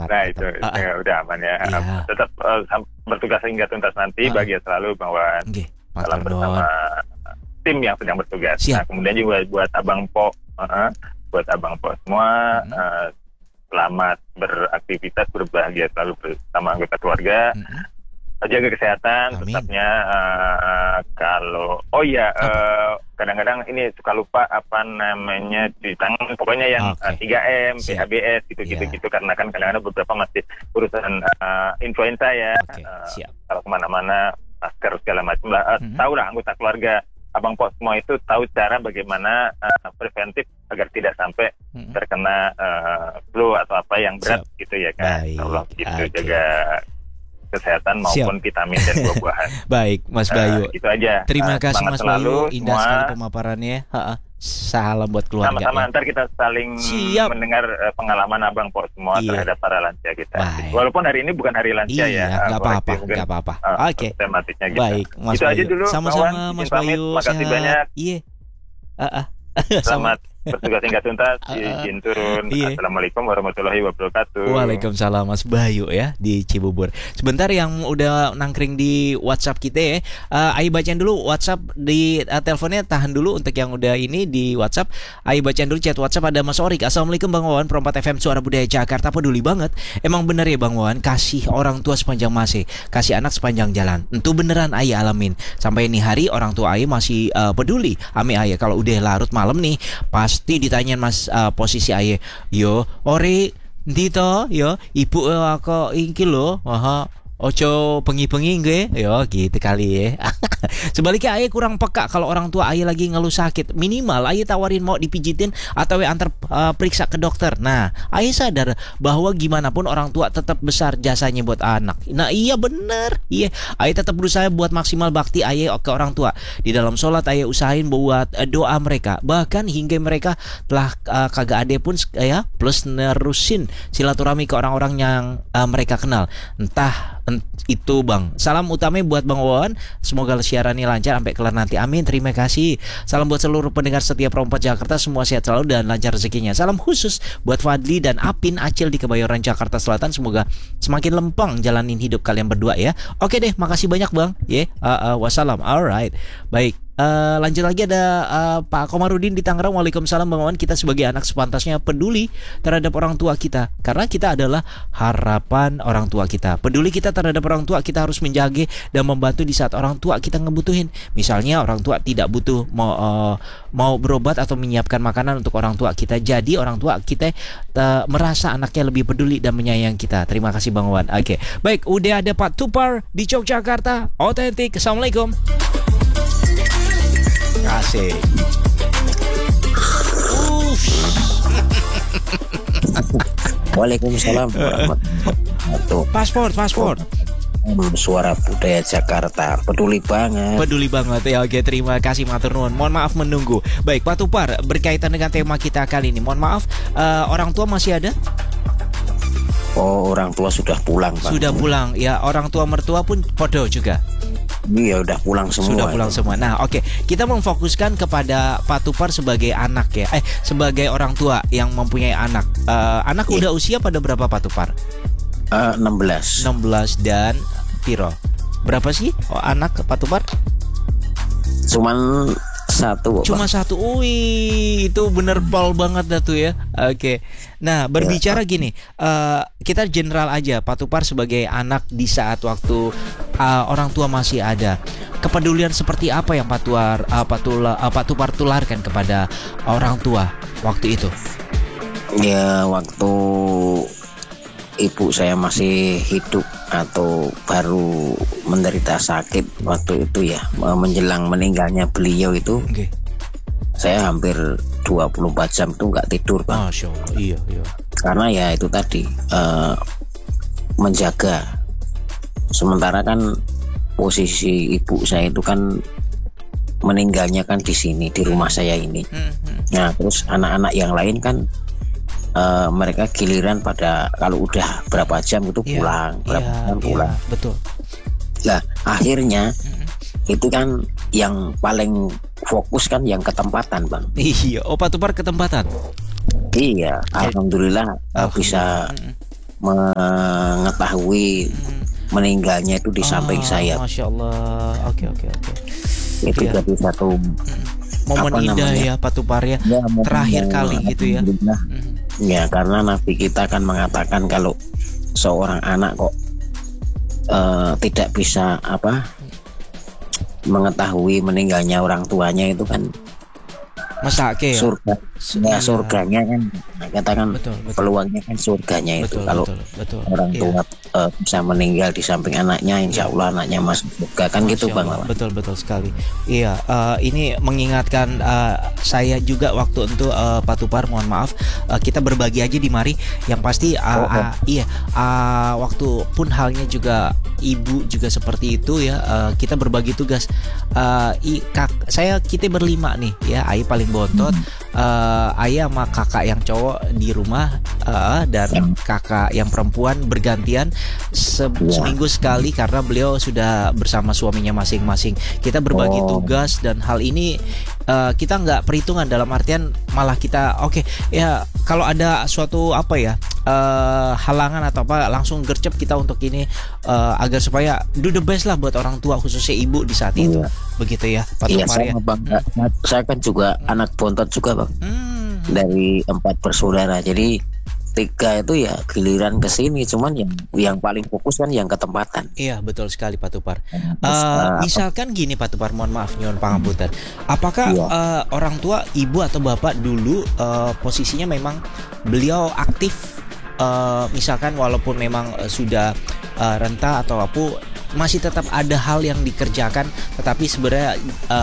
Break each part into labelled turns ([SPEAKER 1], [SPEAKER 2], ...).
[SPEAKER 1] Jakarta.
[SPEAKER 2] Nah itu udah aman ya. Tetap bertugas hingga tuntas nanti. Bahagia selalu Bang Wawan. Salam bersama tim yang sedang bertugas. Nah, kemudian juga buat Abang Po, semua, selamat beraktivitas, berbahagia selalu bersama anggota keluarga. Jaga kesehatan, tetapnya kadang-kadang ini suka lupa apa namanya cuci tangan, pokoknya yang 3M, PHBS gitu karena kan kadang-kadang beberapa masih urusan influenza ya. Kalau kemana-mana masker segala macam lah. Tahu lah anggota keluarga Abang Po semua itu tahu cara bagaimana preventif agar tidak sampai terkena flu atau apa yang berat gitu ya kan. Allah gitu jaga kesehatan maupun vitamin dan buah-buahan.
[SPEAKER 1] Baik, Mas Bayu.
[SPEAKER 2] Itu aja.
[SPEAKER 1] Terima kasih Mas Bayu, indah sekali pemaparannya. Salam buat keluarga.
[SPEAKER 2] Sama-sama, ntar kita saling mendengar pengalaman Abang Po semua terhadap para lansia kita. Baik. Walaupun hari ini bukan hari lansia ya.
[SPEAKER 1] Nggak apa-apa. Oke.
[SPEAKER 2] Tematiknya gitu.
[SPEAKER 1] Baik, Mas
[SPEAKER 2] itu
[SPEAKER 1] Bayu.
[SPEAKER 2] aja dulu.
[SPEAKER 1] Sama-sama, Mas Bayu.
[SPEAKER 2] Makasih banyak.
[SPEAKER 1] Iya.
[SPEAKER 2] Selamat bertugas hingga tuntas. Izin turun. Assalamualaikum warahmatullahi wabarakatuh.
[SPEAKER 1] Waalaikumsalam Mas Bayu ya di Cibubur. Sebentar yang udah nangkring di WhatsApp kita ya. Ayo bacain dulu WhatsApp di teleponnya, tahan dulu untuk yang udah ini di WhatsApp. Ayo bacain dulu chat WhatsApp. Ada Mas Orik. Assalamualaikum Bang Wawan, Perempat FM Suara Budaya Jakarta. Peduli banget. Emang bener ya Bang Wawan, kasih orang tua sepanjang masih, kasih anak sepanjang jalan. Itu beneran Ayah alamin. Sampai ini hari orang tua Ayah masih peduli. Ame Ayah kalau udah larut malam nih pasti ditanyain Mas posisi Ayah. Yo, ori dito yo, ibu aku iki lho. Ojo bengi-bengi nggih. Yo gitu kali ya. Sebaliknya Ayah kurang peka kalau orang tua Ayah lagi ngeluh sakit. Minimal Ayah tawarin mau dipijitin atau antar periksa ke dokter. Nah, Ayah sadar bahwa gimana pun orang tua tetap besar jasanya buat anak. Nah, iya bener. Iya, Ayah tetap berusaha buat maksimal bakti Ayah ke orang tua. Di dalam sholat Ayah usahain buat doa mereka. Bahkan hingga mereka telah kagak ada pun ya, plus nerusin silaturahmi ke orang-orang yang mereka kenal. Entah itu Bang. Salam utama buat Bang Wawan. Semoga siarannya lancar sampai kelar nanti. Amin. Terima kasih. Salam buat seluruh pendengar setia Perempat Jakarta. Semua sehat selalu dan lancar rezekinya. Salam khusus buat Fadli dan Apin Acil di Kebayoran Jakarta Selatan. Semoga semakin lempeng jalanin hidup kalian berdua ya. Oke deh, makasih banyak Bang. Wassalam. Alright. Baik. Lanjut lagi ada Pak Komarudin di Tangerang. Waalaikumsalam Bang Wawan. Kita sebagai anak sepantasnya peduli terhadap orang tua kita, karena kita adalah harapan orang tua kita. Peduli kita terhadap orang tua, kita harus menjaga dan membantu di saat orang tua kita ngebutuhin. Misalnya orang tua tidak butuh mau berobat atau menyiapkan makanan untuk orang tua kita. Jadi orang tua kita merasa anaknya lebih peduli dan menyayang kita. Terima kasih Bang Wawan. Oke. Baik, udah ada Pak Tupar di Yogyakarta. Otentik. Assalamualaikum. Asik.
[SPEAKER 3] Waalaikumsalam warahmatullahi.
[SPEAKER 1] Paspor.
[SPEAKER 3] Suara Budaya Jakarta. Peduli banget
[SPEAKER 1] ya. Oke, terima kasih matur nuwun. Mohon maaf menunggu. Baik, Pak Tupar, berkaitan dengan tema kita kali ini. Mohon maaf, orang tua masih ada?
[SPEAKER 3] Oh, orang tua sudah pulang, Pak.
[SPEAKER 1] Sudah pulang. Ya, orang tua mertua pun podo juga.
[SPEAKER 3] Iya, udah pulang semua.
[SPEAKER 1] Sudah pulang semua. Nah, oke. Kita memfokuskan kepada Pak Tupar sebagai anak ya. Sebagai orang tua yang mempunyai anak. Anak udah usia pada berapa Pak Tupar?
[SPEAKER 3] 16
[SPEAKER 1] dan piro? Berapa sih anak Pak Tupar?
[SPEAKER 3] Cuma satu.
[SPEAKER 1] Wih, itu bener pol banget dah tuh ya. Oke. Nah, berbicara gini, kita general aja Pak Tupar sebagai anak di saat waktu orang tua masih ada. Kepedulian seperti apa yang Pak Tupar tularkan kepada orang tua waktu itu?
[SPEAKER 3] Ya, waktu ibu saya masih hidup atau baru menderita sakit waktu itu ya, menjelang meninggalnya beliau itu, saya hampir 24 jam tuh nggak tidur, Bang.
[SPEAKER 1] Masya Allah, iya.
[SPEAKER 3] Karena ya itu tadi, menjaga. Sementara kan posisi ibu saya itu kan meninggalnya kan di sini, di rumah saya ini. Nah, terus anak-anak yang lain kan mereka giliran pada kalau udah berapa jam itu pulang, pulang.
[SPEAKER 1] Betul.
[SPEAKER 3] Nah, akhirnya itu kan yang paling fokus kan yang ketempatan, Bang.
[SPEAKER 1] Iya, Pak Tupar ketempatan.
[SPEAKER 3] Iya, alhamdulillah bisa mengetahui meninggalnya itu di samping saya.
[SPEAKER 1] Masya Allah. Oke.
[SPEAKER 3] Itu jadi satu
[SPEAKER 1] momen indah ya Pak Tupar ya. Terakhir kali gitu ya.
[SPEAKER 3] Ya, karena Nabi kita kan mengatakan kalau seorang anak kok tidak bisa mengetahui meninggalnya orang tuanya, itu kan
[SPEAKER 1] mesake ya?
[SPEAKER 3] Surga. Ya, surganya kan katakan
[SPEAKER 1] betul.
[SPEAKER 3] Peluangnya kan surganya itu kalau orang tua bisa meninggal di samping anaknya, insya Allah anaknya masuk surga kan. Masya gitu Bang.
[SPEAKER 1] Betul sekali. Iya, ini mengingatkan saya juga waktu itu Pak Tupar, mohon maaf kita berbagi aja di mari. Yang pasti waktu pun halnya juga ibu juga seperti itu ya, kita berbagi tugas. Kita berlima nih ya, Ai paling bontot, ayah sama kakak yang cowok di rumah, dan kakak yang perempuan bergantian seminggu sekali karena beliau sudah bersama suaminya masing-masing. Kita berbagi tugas, dan hal ini kita nggak perhitungan, dalam artian malah kita ya kalau ada suatu halangan atau apa langsung gercep kita untuk ini, agar supaya do the best lah buat orang tua, khususnya ibu di saat itu. Begitu ya Pak Tupar ya.
[SPEAKER 3] Saya kan juga anak bontot juga Bang. Dari 4 bersaudara, jadi 3 itu ya giliran ke sini, cuman yang paling fokus kan yang ketempatan.
[SPEAKER 1] Iya, betul sekali Pak Tupar. Misalkan gini Pak Tupar, mohon maaf nyuwun pangapunten. Apakah orang tua, ibu atau bapak dulu posisinya memang beliau aktif, misalkan walaupun memang sudah renta atau masih tetap ada hal yang dikerjakan, tetapi sebenarnya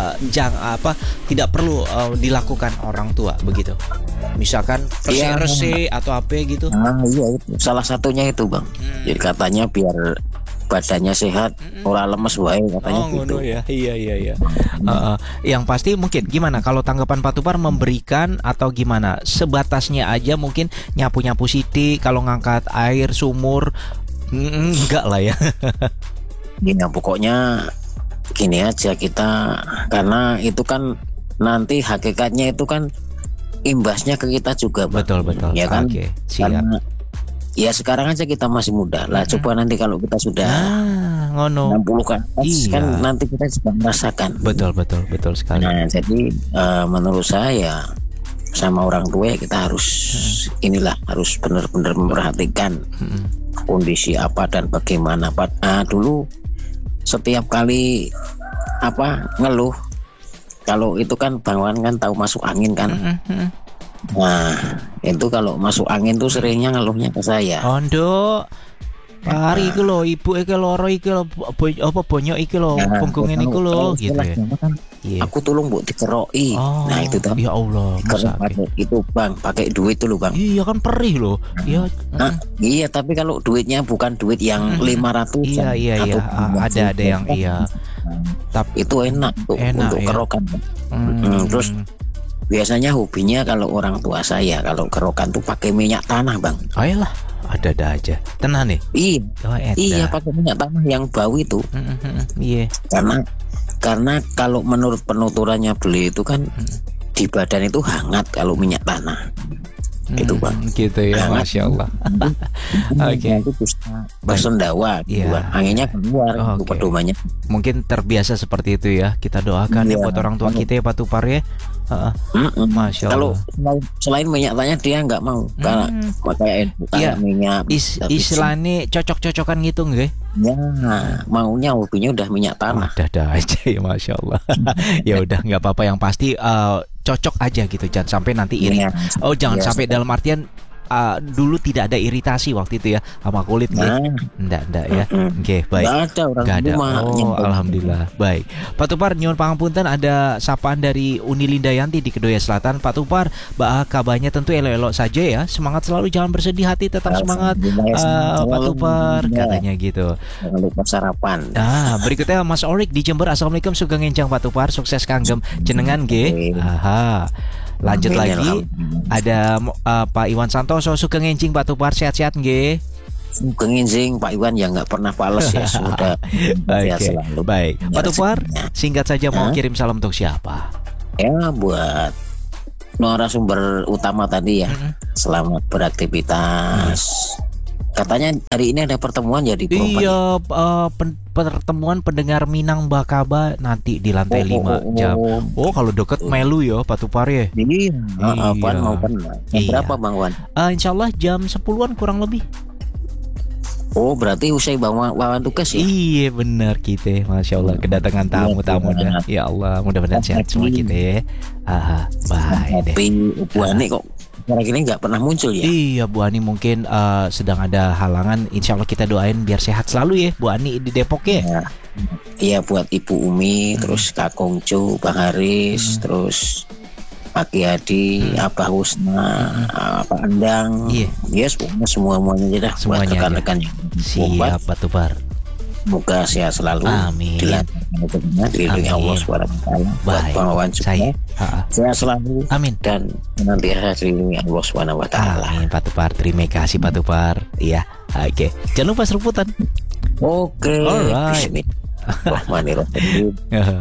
[SPEAKER 1] tidak perlu dilakukan orang tua begitu. Misalkan rese atau apa gitu.
[SPEAKER 3] Iya, itu salah satunya itu Bang. Jadi katanya biar badannya sehat, ora lemes wae katanya gitu.
[SPEAKER 1] Ya. Iya. Yang pasti mungkin gimana kalau tanggapan Pak Tupar, memberikan atau gimana? Sebatasnya aja mungkin nyapu-nyapu siti, kalau ngangkat air sumur enggak lah ya.
[SPEAKER 3] Gini, pokoknya gini aja kita, karena itu kan nanti hakikatnya itu kan imbasnya ke kita juga Bang.
[SPEAKER 1] Betul.
[SPEAKER 3] Ya kan?
[SPEAKER 1] Siap.
[SPEAKER 3] Karena ya sekarang aja kita masih muda lah. Coba nanti kalau kita sudah 60 kan, kan nanti kita juga merasakan.
[SPEAKER 1] Betul sekali.
[SPEAKER 3] Nah, jadi menurut saya sama orang tua kita harus harus benar-benar memperhatikan kondisi apa dan bagaimana. Dulu setiap kali ngeluh, kalau itu kan Bang Wan kan tahu masuk angin kan. Nah, itu kalau masuk angin tuh seringnya ngeluhnya ke saya.
[SPEAKER 1] Ondo, hari iki lho, ibu iki loro iki lho, bonyok iki lho, punggungin iku lho gitu ya.
[SPEAKER 3] Aku tolong mbok dikeroki. Nah, itu tuh.
[SPEAKER 1] Ya Allah,
[SPEAKER 3] itu Bang, pakai duit dulu Bang.
[SPEAKER 1] Iya kan perih loh.
[SPEAKER 3] Iya, tapi kalau duitnya bukan duit yang 500.
[SPEAKER 1] Iya. Ada yang
[SPEAKER 3] Tapi itu enak untuk kerokan. Terus biasanya hobinya kalau orang tua saya kalau kerokan tuh pakai minyak tanah Bang.
[SPEAKER 1] Ayolah, ada aja. Tenang nih.
[SPEAKER 3] Iya, pakai minyak tanah yang bau itu.
[SPEAKER 1] Iya.
[SPEAKER 3] Karena kalau menurut penuturannya beliau itu kan di badan itu hangat kalau minyak tanah. Itu Bang.
[SPEAKER 1] Gitu ya, Masya Allah.
[SPEAKER 3] Itu bisa bersendawa gitu Bang. Anginnya keluar pedomannya.
[SPEAKER 1] Mungkin terbiasa seperti itu ya. Kita doakan ya buat orang tua kita ya Pak Tupar ya. Masya Allah.
[SPEAKER 3] Kalau selain minyak tanah dia nggak mau, karena pakai minyak.
[SPEAKER 1] Istilahnya cocok-cocokan gitu nggak?
[SPEAKER 3] Ya, maunya hobinya udah minyak tanah.
[SPEAKER 1] Dah aja ya, Masya Allah. Ya udah, nggak apa-apa, yang pasti cocok aja gitu, jangan sampai nanti iri. Jangan sampai dalam artian dulu tidak ada iritasi waktu itu ya sama kulit nih. Ndak ya. Oke, baik. Nggak ada. Alhamdulillah. Baik. Pak Tupar, nyuwun pangapunten, ada sapaan dari Uni Lindayanti di Kedoya Selatan. Pak Tupar, kabarnya tentu elok-elok saja ya. Semangat selalu, jangan bersedih hati, tetap semangat. Pak Tupar katanya gitu.
[SPEAKER 3] Jangan lupa sarapan.
[SPEAKER 1] Berikutnya Mas Orik di Jember. Assalamualaikum, sugeng enjang Pak Tupar, sukses kanggem jenengan nggih. Lanjut lagi, ada Pak Iwan Santoso, sugeng enjing Pak Tupar, sehat-sehat nggih.
[SPEAKER 3] Sugeng enjing Pak Iwan yang nggak pernah fales ya sudah.
[SPEAKER 1] Selalu. Baik, Pak Tupar, singkat saja mau kirim salam untuk siapa?
[SPEAKER 3] Ya, buat narasumber utama tadi ya. Selamat beraktivitas. Katanya hari ini ada pertemuan ya di Perompang.
[SPEAKER 1] Iya, pertemuan pendengar Minang Bakaba nanti di lantai 5 jam. Oh, kalau deket melu ya Pak Tupar ya.
[SPEAKER 3] Iya. Apaan mau kan? Berapa Bang Wan?
[SPEAKER 1] Insya Allah jam 10-an kurang lebih.
[SPEAKER 3] Oh, berarti usai Bang Wawan tugas ya?
[SPEAKER 1] Iya benar kita, Masya Allah kedatangan tamu-tamu dah. Ya Allah, mudah-mudahan sehat semua kita ya. Baik deh.
[SPEAKER 3] Tapi Bu Ani kok kira-kira nggak pernah muncul ya?
[SPEAKER 1] Iya, Bu Ani mungkin sedang ada halangan. Insya Allah kita doain biar sehat selalu ya Bu Ani di Depok ya.
[SPEAKER 3] Iya, buat Ibu Umi, terus Kak Kongco, Bang Haris, terus Pak Kiadi, Abah Husna, Pak Andang, yes, semuanya aja dah, buat rekan-rekan yang
[SPEAKER 1] siap Pak Tupar.
[SPEAKER 3] Semoga sehat selalu.
[SPEAKER 1] Amin.
[SPEAKER 3] Dilindungi Allah SWT. Buat Pahlawan semua sehat selalu.
[SPEAKER 1] Amin.
[SPEAKER 3] Dan nanti dilindungi Allah SWT.
[SPEAKER 1] Amin Pak Tupar. Terima kasih Pak Tupar. Iya. Oke. Jangan lupa seruputan.
[SPEAKER 3] Oke.
[SPEAKER 1] Alright.
[SPEAKER 3] Bismillahirrahmanirrahim.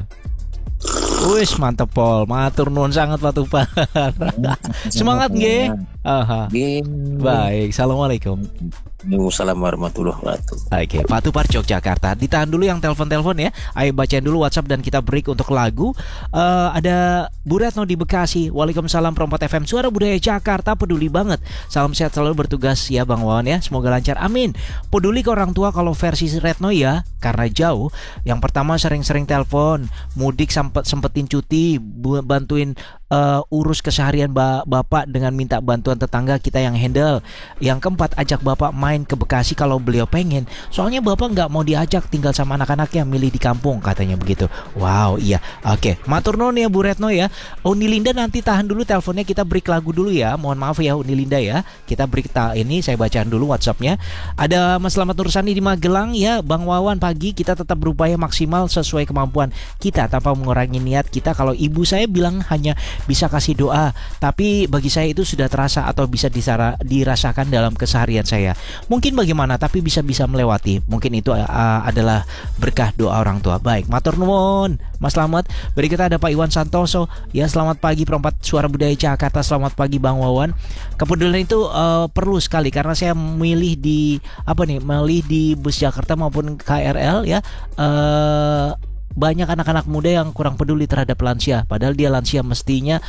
[SPEAKER 1] Wis mantep Pol, matur nuwun sangat Pak Tupar. Semangat nggih. Baik, assalamualaikum.
[SPEAKER 3] Waalaikumsalam warahmatullahi wabarakatuh.
[SPEAKER 1] Oke, Pak Tupar Yogyakarta. Ditahan dulu yang telepon-telepon ya. Ayo bacain dulu WhatsApp dan kita break untuk lagu. Ada Bu Retno di Bekasi. Waalaikumsalam Perompat FM Suara Budaya Jakarta, peduli banget. Salam sehat selalu bertugas ya Bang Wawan ya. Semoga lancar. Amin. Peduli ke orang tua kalau versi Retno ya, karena jauh. Yang pertama sering-sering telepon, mudik sempetin cuti, bantuin urus keseharian Bapak dengan minta bantuan tetangga kita yang handle. Yang keempat, ajak Bapak main ke Bekasi kalau beliau pengen. Soalnya Bapak nggak mau diajak, tinggal sama anak-anaknya, milih di kampung katanya begitu. Wow, iya. Oke, matur nuwun ya Bu Retno ya. Uni Linda nanti tahan dulu teleponnya, kita break lagu dulu ya. Mohon maaf ya Uni Linda ya. Kita break ini saya bacaan dulu WhatsAppnya. Ada Mas Slamet Nursani di Magelang ya. Bang Wawan pagi, kita tetap berupaya maksimal sesuai kemampuan kita tanpa mengurangi niat kita. Kalau ibu saya bilang hanya bisa kasih doa, tapi bagi saya itu sudah terasa atau bisa dirasakan dalam keseharian saya. Mungkin bagaimana, tapi bisa melewati. Mungkin itu adalah berkah doa orang tua. Baik, matur nuwun Mas Slamet. Berikutnya ada Pak Iwan Santoso. Ya, selamat pagi Perompat Suara Budaya Jakarta. Selamat pagi Bang Wawan. Kepedulian itu perlu sekali karena saya milih di bus Jakarta maupun KRL ya. Banyak anak-anak muda yang kurang peduli terhadap lansia, padahal dia lansia mestinya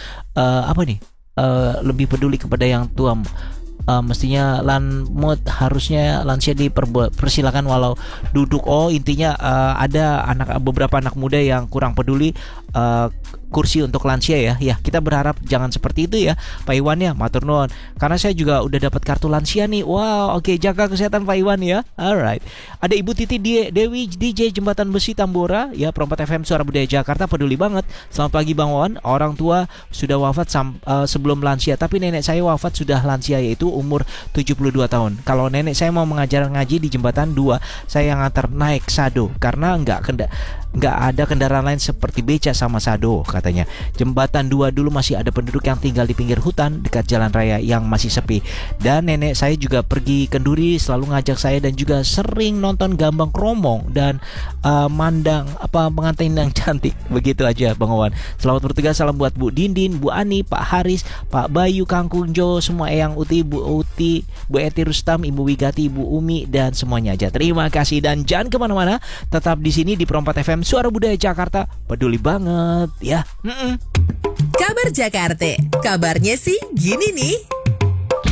[SPEAKER 1] lebih peduli kepada yang tua. Mestinya harusnya lansia dipersilakan walau duduk. Intinya ada beberapa anak muda yang kurang peduli kursi untuk lansia ya. Ya, kita berharap jangan seperti itu ya Pak Iwan ya, matur nuwun. Karena saya juga udah dapat kartu lansia nih. Wow, oke, jaga kesehatan Pak Iwan ya. Alright. Ada Ibu Titi Dewi DJ Jembatan Besi Tambora ya, Perompat FM Suara Budaya Jakarta, peduli banget. Selamat pagi Bang Wawan. Orang tua sudah wafat sebelum lansia, tapi nenek saya wafat sudah lansia, yaitu umur 72 tahun. Kalau nenek saya mau mengajar ngaji di Jembatan 2, saya yang ngantar naik sado karena nggak ada kendaraan lain seperti beca sama sado katanya. Jembatan 2 dulu masih ada penduduk yang tinggal di pinggir hutan dekat jalan raya yang masih sepi. Dan nenek saya juga pergi kenduri, selalu ngajak saya dan juga sering nonton Gambang Kromong dan pengantin yang cantik. Begitu aja Bang Wawan. Selamat bertugas, salam buat Bu Dindin, Bu Ani, Pak Haris, Pak Bayu, Kang Kunjo, semua Eyang Uti, Bu Uti, Bu Eti Rustam, Ibu Wigati, Bu Umi dan semuanya aja. Terima kasih dan jangan kemana-mana, tetap di sini di Perompat FM Suara Budaya Jakarta, peduli banget ya.
[SPEAKER 4] Kabar Jakarta, kabarnya sih gini nih.